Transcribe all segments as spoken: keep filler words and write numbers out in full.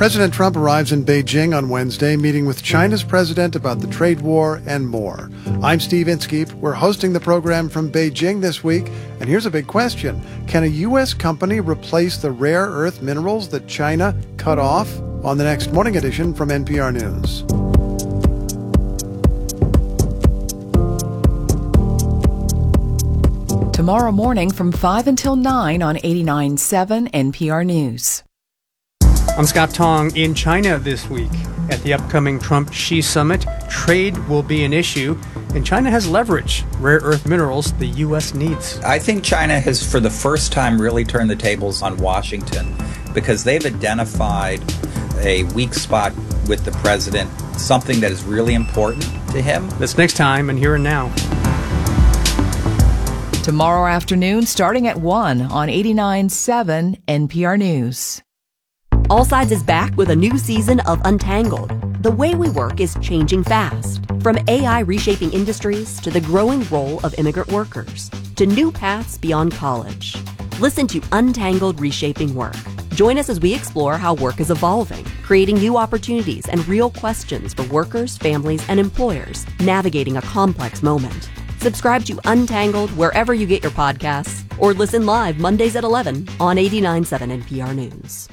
President Trump arrives in Beijing on Wednesday, meeting with China's president about the trade war and more. I'm Steve Inskeep. We're hosting the program from Beijing this week, and here's a big question. Can a U S company replace the rare earth minerals that China cut off? On the next Morning Edition from N P R News. Tomorrow morning from five until nine on eighty-nine point seven N P R News. I'm Scott Tong. In China this week at the upcoming Trump-Xi summit, trade will be an issue, and China has leverage, rare earth minerals the U S needs. I think China has, for the first time, really turned the tables on Washington because they've identified a weak spot with the president, something that is really important to him. That's next time and Here and Now. Tomorrow afternoon, starting at one on eighty-nine point seven N P R News. All Sides is back with a new season of Untangled. The way we work is changing fast. From A I reshaping industries to the growing role of immigrant workers to new paths beyond college. Listen to Untangled Reshaping Work. Join us as we explore how work is evolving, creating new opportunities and real questions for workers, families, and employers navigating a complex moment. Subscribe to Untangled wherever you get your podcasts or listen live Mondays at eleven on eighty-nine point seven N P R News.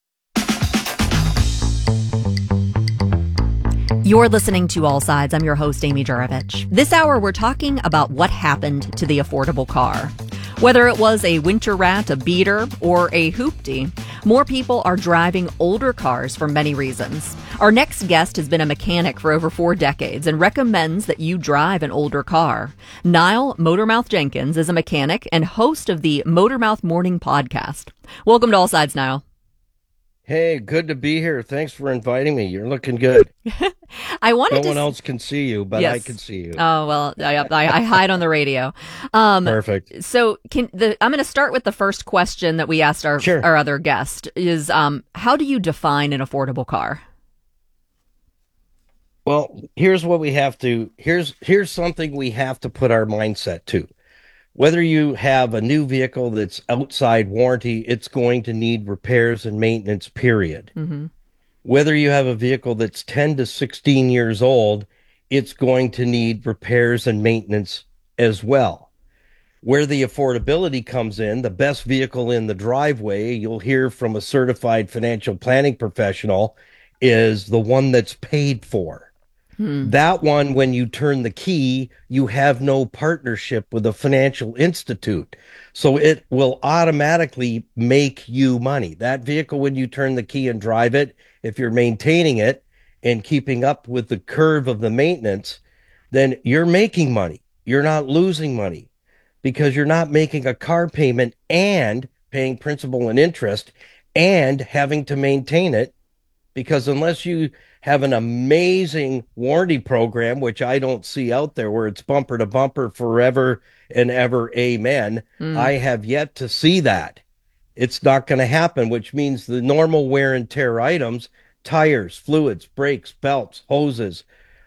You're listening to All Sides. I'm your host, Amy Jurovich. This hour, we're talking about what happened to the affordable car. Whether it was a winter rat, a beater, or a hoopty, more people are driving older cars for many reasons. Our next guest has been a mechanic for over four decades and recommends that you drive an older car. Niall Motormouth Jenkins is a mechanic and host of the Motormouth Morning Podcast. Welcome to All Sides, Niall. Hey, good to be here. Thanks for inviting me. You're looking good. I wanted no to... one else can see you, but yes. I can see you. Oh, well, I, I, I hide on the radio. Um, Perfect. So can the I'm going to start with the first question that we asked our, sure. our other guest is, um, how do you define an affordable car? Well, here's what we have to, here's here's something we have to put our mindset to. Whether you have a new vehicle that's outside warranty, it's going to need repairs and maintenance, period. Mm-hmm. Whether you have a vehicle that's ten to sixteen years old, it's going to need repairs and maintenance as well. Where the affordability comes in, the best vehicle in the driveway, you'll hear from a certified financial planning professional, is the one that's paid for. Hmm. That one, when you turn the key, you have no partnership with a financial institute. So it will automatically make you money. That vehicle, when you turn the key and drive it, if you're maintaining it and keeping up with the curve of the maintenance, then you're making money. You're not losing money because you're not making a car payment and paying principal and interest and having to maintain it, because unless you have an amazing warranty program, which I don't see out there, where it's bumper to bumper forever and ever, amen. Mm. I have yet to see that. It's not going to happen, which means the normal wear and tear items, tires, fluids, brakes, belts, hoses,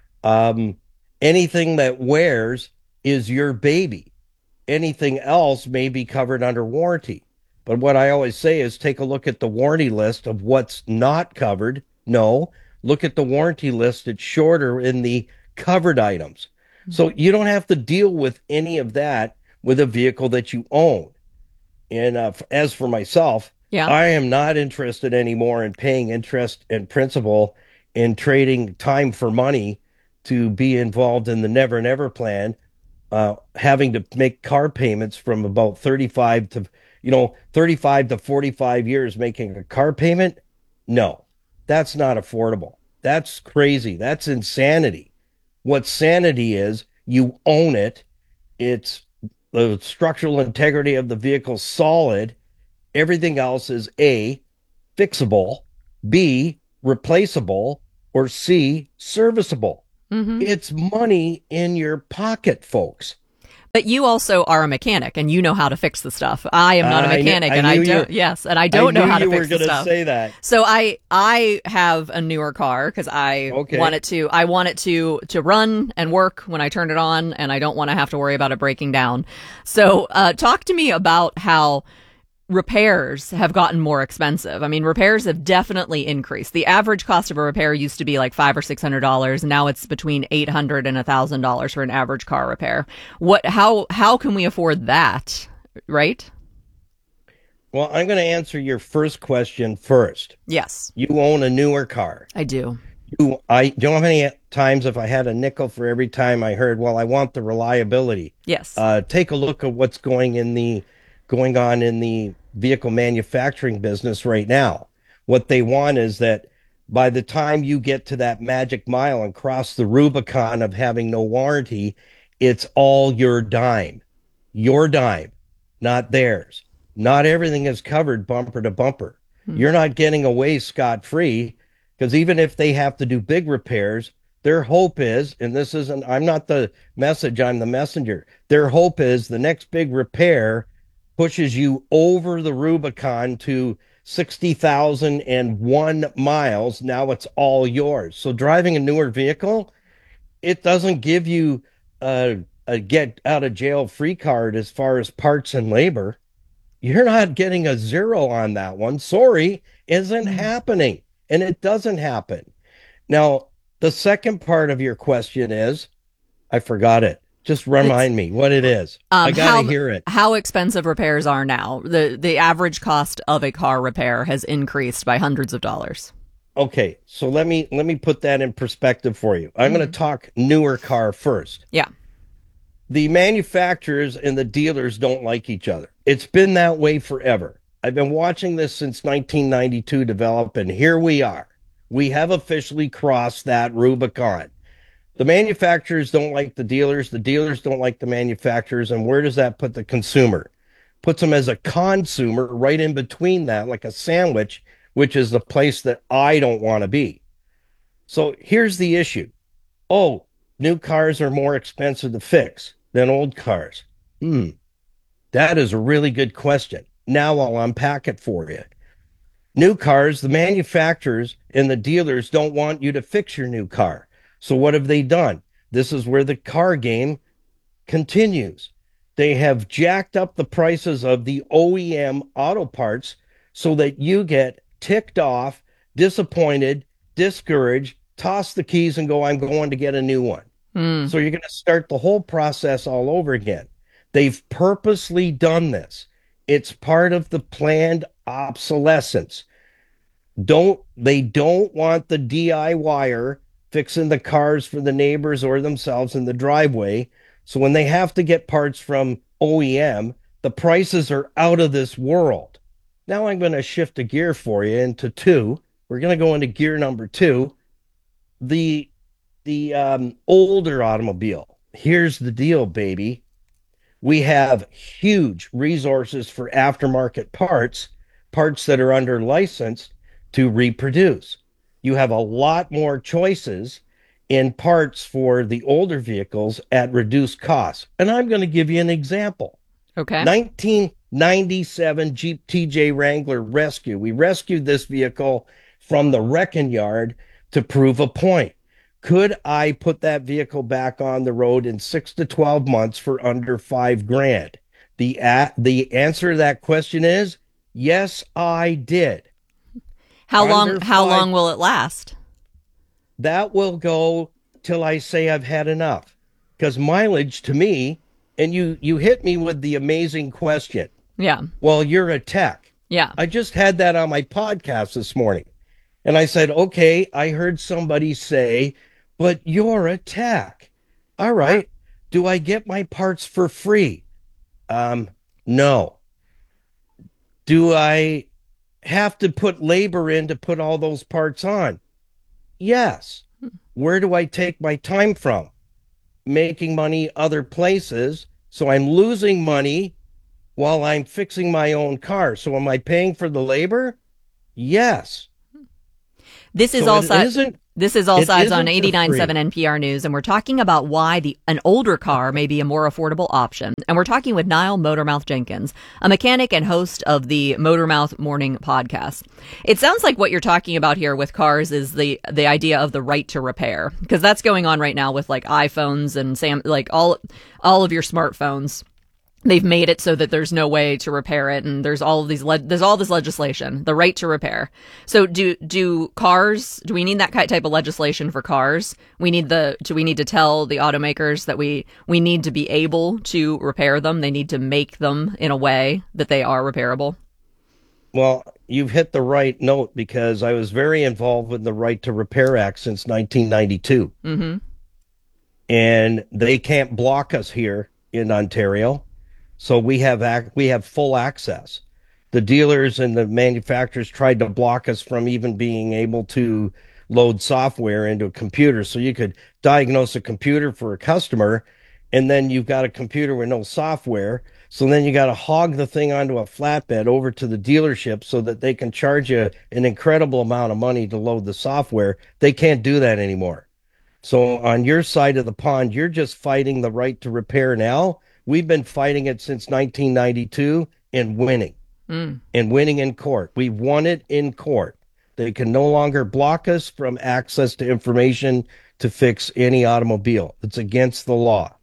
um, anything that wears is your baby. Anything else may be covered under warranty. But what I always say is take a look at the warranty list of what's not covered. No. Look at the warranty list. It's shorter in the covered items. So you don't have to deal with any of that with a vehicle that you own. And uh, as for myself, yeah. I am not interested anymore in paying interest and principal in trading time for money to be involved in the Never Never plan, uh, having to make car payments from about thirty-five to, you know, thirty-five to forty-five years making a car payment. No. That's not affordable. That's crazy. That's insanity. What sanity is, you own it. It's the structural integrity of the vehicle solid. Everything else is A, fixable, B, replaceable, or C, serviceable. Mm-hmm. It's money in your pocket, folks. But you also are a mechanic, and you know how to fix the stuff. I am not a mechanic, I, I and I don't. Yes, and I don't I know how to you fix were the stuff. Say that. So I I have a newer car because I okay. want it to I want it to to run and work when I turn it on, and I don't want to have to worry about it breaking down. So uh, talk to me about how repairs have gotten more expensive. I mean, repairs have definitely increased. The average cost of a repair used to be like five or six hundred dollars. Now it's between eight hundred and a thousand dollars for an average car repair. What? How? How can we afford that? Right? Well, I'm going to answer your first question first. Yes. You own a newer car. I do. You, I don't know how many times if I had a nickel for every time I heard, well, I want the reliability. Yes. Uh, take a look at what's going in the going on in the vehicle manufacturing business right now. What they want is that by the time you get to that magic mile and cross the Rubicon of having no warranty, it's all your dime, your dime, not theirs. Not everything is covered bumper to bumper. Hmm. You're not getting away scot-free, because even if they have to do big repairs, their hope is, and this isn't, I'm not the message, I'm the messenger. Their hope is the next big repair pushes you over the Rubicon to sixty thousand one miles. Now it's all yours. So driving a newer vehicle, it doesn't give you a, a get out of jail free card as far as parts and labor. You're not getting a zero on that one. Sorry, isn't happening. And it doesn't happen. Now, the second part of your question is, I forgot it. Just remind it's, me what it is. Um, I got to hear it. How expensive repairs are now. The the average cost of a car repair has increased by hundreds of dollars. Okay, so let me let me put that in perspective for you. I'm mm-hmm. going to talk newer car first. Yeah. The manufacturers and the dealers don't like each other. It's been that way forever. I've been watching this since nineteen ninety-two develop, and here we are. We have officially crossed that Rubicon. The manufacturers don't like the dealers. The dealers don't like the manufacturers. And where does that put the consumer? Puts them as a consumer right in between that, like a sandwich, which is the place that I don't want to be. So here's the issue. Oh, new cars are more expensive to fix than old cars. Hmm. That is a really good question. Now I'll unpack it for you. New cars, the manufacturers and the dealers don't want you to fix your new car. So what have they done? This is where the car game continues. They have jacked up the prices of the O E M auto parts so that you get ticked off, disappointed, discouraged, toss the keys and go, I'm going to get a new one. Mm. So you're going to start the whole process all over again. They've purposely done this. It's part of the planned obsolescence. Don't they don't want the D I Y-er fixing the cars for the neighbors or themselves in the driveway. So when they have to get parts from O E M, the prices are out of this world. Now I'm going to shift a gear for you into two. We're going to go into gear number two. The, the um, older automobile. Here's the deal, baby. We have huge resources for aftermarket parts, parts that are under license to reproduce. You have a lot more choices in parts for the older vehicles at reduced costs. And I'm going to give you an example. Okay. nineteen ninety-seven Jeep T J Wrangler Rescue. We rescued this vehicle from the wrecking yard to prove a point. Could I put that vehicle back on the road in six to twelve months for under five grand? The, uh, the answer to that question is yes, I did. How under long, how five, long will it last? That will go till I say I've had enough. Because mileage to me, and you, you hit me with the amazing question. Yeah. Well, you're a tech. Yeah. I just had that on my podcast this morning. And I said, okay, I heard somebody say, but you're a tech. All right. Do I get my parts for free? Um, no. Do I have to put labor in to put all those parts on? Yes. Where do I take my time from? Making money other places. So I'm losing money while I'm fixing my own car. So am I paying for the labor? Yes. This is so all sides. This is all sides on eighty-nine point seven N P R News, and we're talking about why the an older car may be a more affordable option. And we're talking with Niall Motormouth Jenkins, a mechanic and host of the Motormouth Morning Podcast. It sounds like what you're talking about here with cars is the the idea of the right to repair, because that's going on right now with like iPhones and Sam, like all all of your smartphones. they've made it so that there's no way to repair it, and there's all of these le- there's all this legislation, the right to repair. So do do cars? Do we need that type of legislation for cars? We need the do we need to tell the automakers that we we need to be able to repair them? They need to make them in a way that they are repairable. Well, you've hit the right note, because I was very involved with the Right to Repair Act since nineteen ninety-two. Mm-hmm. And they can't block us here in Ontario. So we have ac- we have full access. The dealers and the manufacturers tried to block us from even being able to load software into a computer. So you could diagnose a computer for a customer, and then you've got a computer with no software. So then you got to hog the thing onto a flatbed over to the dealership so that they can charge you an incredible amount of money to load the software. They can't do that anymore. So on your side of the pond, you're just fighting the right to repair now. We've been fighting it since nineteen ninety-two and winning, mm. and winning in court. We've won it in court. They can no longer block us from access to information to fix any automobile. It's against the law.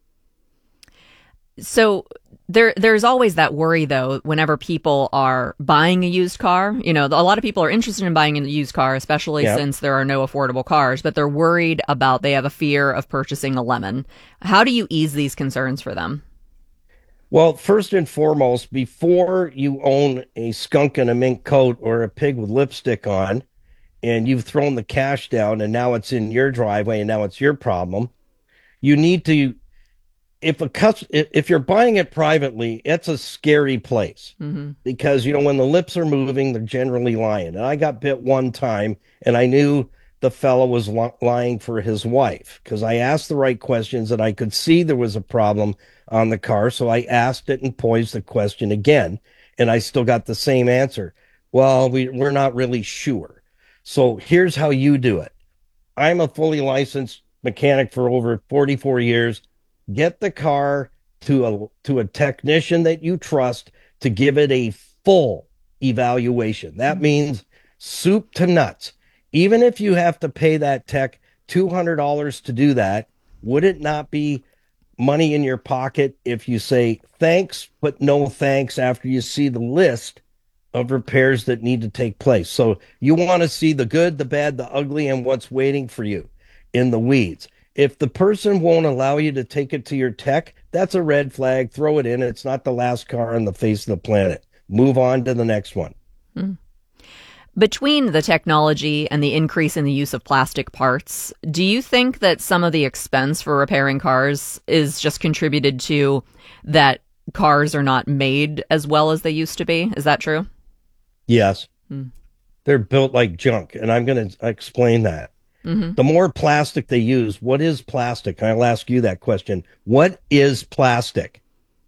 So there, there's always that worry, though, whenever people are buying a used car. You know, a lot of people are interested in buying a used car, especially yep. since there are no affordable cars, but they're worried about, they have a fear of purchasing a lemon. How do you ease these concerns for them? Well, first and foremost, before you own a skunk in a mink coat or a pig with lipstick on, and you've thrown the cash down and now it's in your driveway and now it's your problem, you need to, if a cus- if you're buying it privately, it's a scary place, mm-hmm. because, you know, when the lips are moving, they're generally lying. And I got bit one time, and I knew the fellow was li- lying for his wife, because I asked the right questions and I could see there was a problem on the car. So I asked it and posed the question again, and I still got the same answer. Well, we, we're not really sure. So here's how you do it. I'm a fully licensed mechanic for over forty-four years. Get the car to a to a technician that you trust to give it a full evaluation. That means soup to nuts. Even if you have to pay that tech two hundred dollars to do that, would it not be money in your pocket if you say thanks, but no thanks after you see the list of repairs that need to take place? So you want to see the good, the bad, the ugly, and what's waiting for you in the weeds. If the person won't allow you to take it to your tech, that's a red flag. Throw it in. It's not the last car on the face of the planet. Move on to the next one. Mm. Between the technology and the increase in the use of plastic parts, do you think that some of the expense for repairing cars is just contributed to that cars are not made as well as they used to be? Is that true? Yes. Mm. They're built like junk, and I'm going to explain that. Mm-hmm. The more plastic they use, what is plastic? I'll ask you that question. What is plastic?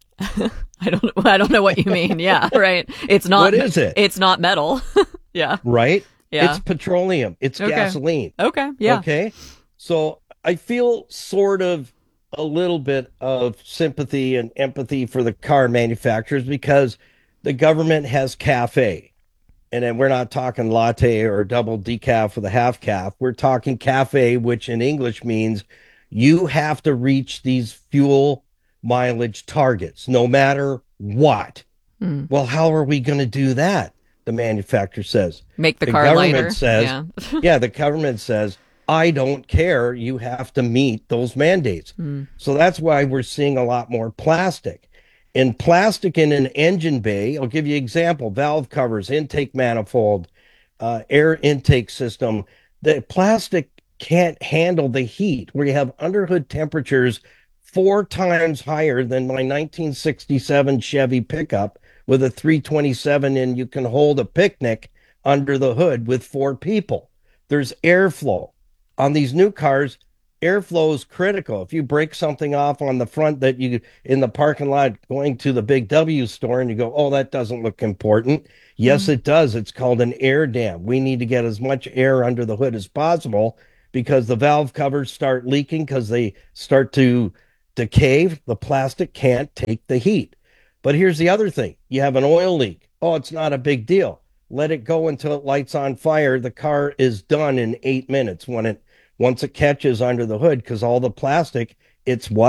I don't I don't know what you mean. Yeah, right. It's not. What is it? It's not metal. Yeah. Right? Yeah. It's petroleum. It's okay. gasoline. Okay. Yeah. Okay. So I feel sort of a little bit of sympathy and empathy for the car manufacturers, because the government has cafe. And then we're not talking latte or double decaf with a half calf. We're talking cafe, which in English means you have to reach these fuel mileage targets no matter what. Mm. Well, how are we going to do that? The manufacturer says. Make the, the car government lighter. Says, yeah. yeah, the government says, I don't care. You have to meet those mandates. Mm. So that's why we're seeing a lot more plastic. In plastic in an engine bay, I'll give you an example, valve covers, intake manifold, uh, air intake system. The plastic can't handle the heat, where you have underhood temperatures four times higher than my nineteen sixty-seven Chevy pickup with a three twenty-seven, and you can hold a picnic under the hood with four people. There's airflow. On these new cars, airflow is critical. If you break something off on the front that you in the parking lot going to the Big W store and you go, oh, that doesn't look important. Yes, mm-hmm. It does. It's called an air dam. We need to get as much air under the hood as possible, because the valve covers start leaking because they start to decay. The plastic can't take the heat. But here's the other thing. You have an oil leak. Oh, it's not a big deal. Let it go until it lights on fire. The car is done in eight minutes when it Once it catches under the hood, because all the plastic, it's what?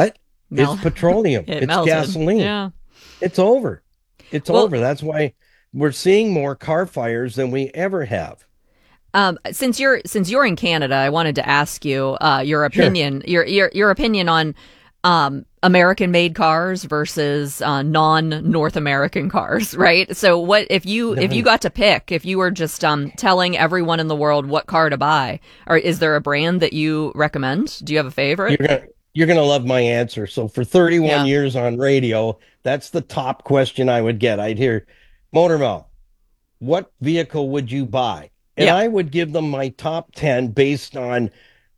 Mel- It's petroleum. it it's melted. gasoline. Yeah. It's over. It's Well- over. That's why we're seeing more car fires than we ever have. Um, since you're since you're in Canada, I wanted to ask you uh, your opinion, your your your opinion on um, American-made cars versus uh, non-North American cars, right? So, what if you if you got to pick, if you were just um, telling everyone in the world what car to buy, or is there a brand that you recommend? Do you have a favorite? You're gonna you're gonna love my answer. So for thirty-one Yeah. years on radio, that's the top question I would get. I'd hear, Motormouth, what vehicle would you buy? And Yeah. I would give them my top ten based on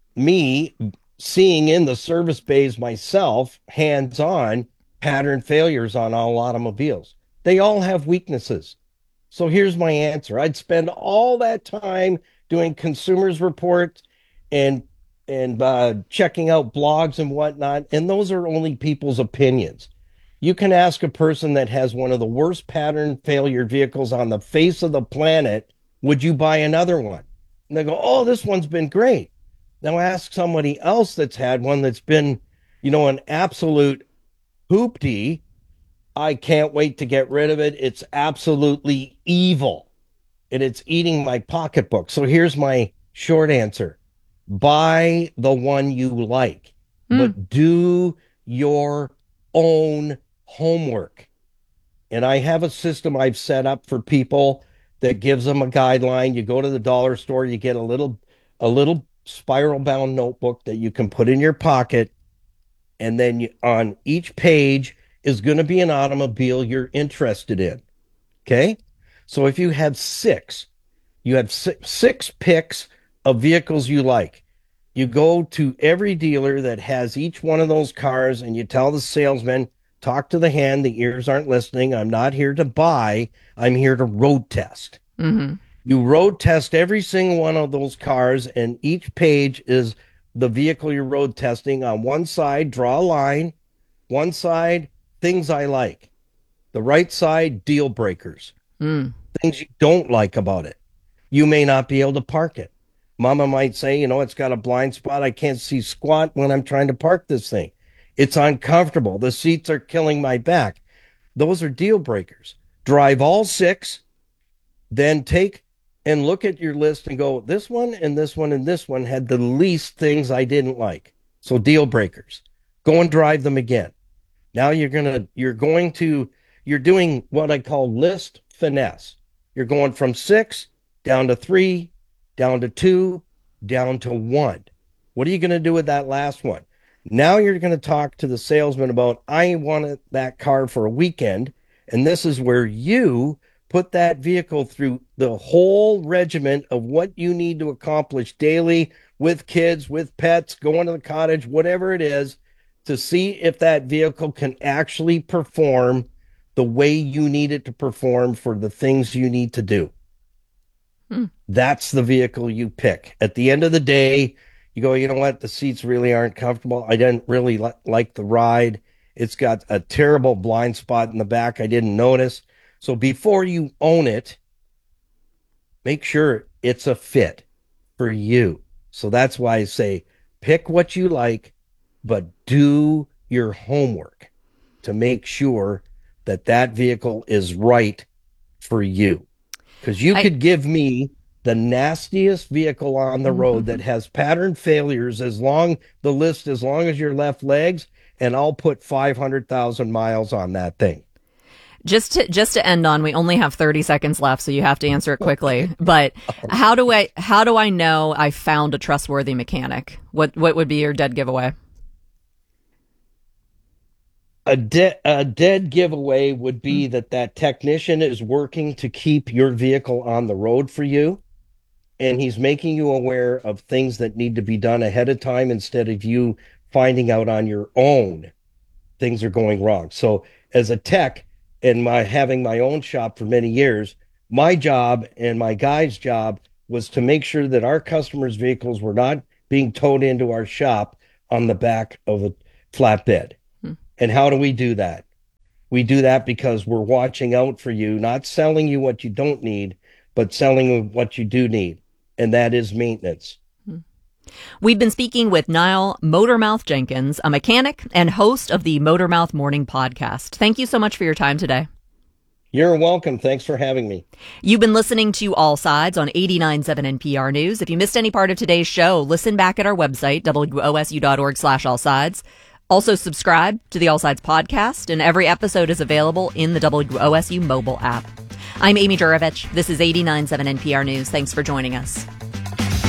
me seeing in the service bays myself, hands-on, pattern failures on all automobiles. They all have weaknesses. So here's my answer. I'd spend all that time doing consumers reports and and uh, checking out blogs and whatnot, and those are only people's opinions. You can ask a person that has one of the worst pattern failure vehicles on the face of the planet, would you buy another one? And they go, oh, this one's been great. Now ask somebody else that's had one that's been, you know, an absolute hoopty. I can't wait to get rid of it. It's absolutely evil, and it's eating my pocketbook. So here's my short answer. Buy the one you like, Hmm. but do your own homework. And I have a system I've set up for people that gives them a guideline. You go to the dollar store, you get a little a little spiral bound notebook that you can put in your pocket, and then you, on each page is going to be an automobile you're interested in. Okay? So if you have six, you have six, six picks of vehicles you like. You go to every dealer that has each one of those cars and you tell the salesman, talk to the hand, the ears aren't listening. I'm not here to buy. I'm here to road test. Mm-hmm. You road test every single one of those cars, and each page is the vehicle you're road testing. On one side, draw a line. One side, things I like. The right side, deal breakers. Mm. Things you don't like about it. You may not be able to park it. Mama might say, you know, it's got a blind spot. I can't see squat when I'm trying to park this thing. It's uncomfortable. The seats are killing my back. Those are deal breakers. Drive all six, then take and look at your list and go, this one and this one and this one had the least things I didn't like. So deal breakers. Go and drive them again. Now you're going to, you're going to, you're doing what I call list finesse. You're going from six down to three, down to two, down to one. What are you going to do with that last one? Now you're going to talk to the salesman about, I wanted that car for a weekend. And this is where you put that vehicle through the whole regiment of what you need to accomplish daily with kids, with pets, going to the cottage, whatever it is, to see if that vehicle can actually perform the way you need it to perform for the things you need to do. Hmm. That's the vehicle you pick. At the end of the day, you go, you know what? The seats really aren't comfortable. I didn't really li- like the ride. It's got a terrible blind spot in the back I didn't notice. So before you own it, make sure it's a fit for you. So that's why I say pick what you like, but do your homework to make sure that that vehicle is right for you. Because you I- could give me the nastiest vehicle on the road that has pattern failures as long, the list as long as your left legs, and I'll put five hundred thousand miles on that thing. Just to just to end on, we only have thirty seconds left, so you have to answer it quickly. But how do I how do I know I found a trustworthy mechanic? What what would be your dead giveaway? A, de- a dead giveaway would be that that technician is working to keep your vehicle on the road for you, and he's making you aware of things that need to be done ahead of time instead of you finding out on your own things are going wrong. So as a tech and my having my own shop for many years, my job and my guy's job was to make sure that our customers' vehicles were not being towed into our shop on the back of a flatbed. Hmm. And how do we do that? We do that because we're watching out for you, not selling you what you don't need, but selling you what you do need. And that is maintenance. We've been speaking with Niall Motormouth Jenkins, a mechanic and host of the Motormouth Morning Podcast. Thank you so much for your time today. You're welcome. Thanks for having me. You've been listening to All Sides on eighty-nine point seven N P R News. If you missed any part of today's show, listen back at our website, W O S U dot org slash all sides. Also subscribe to the All Sides podcast, and every episode is available in the W O S U mobile app. I'm Amy Juravich. This is eighty-nine point seven N P R News. Thanks for joining us.